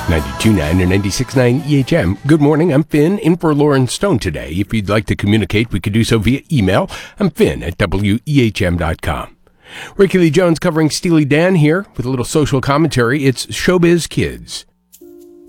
92.9 or 96.9 EHM. Good morning, I'm Finn, in for Lauren Stone today. If you'd like to communicate, we could do so via email. I'm Finn at WEHM.com. Ricky Lee Jones covering Steely Dan here with a little social commentary. It's Showbiz Kids.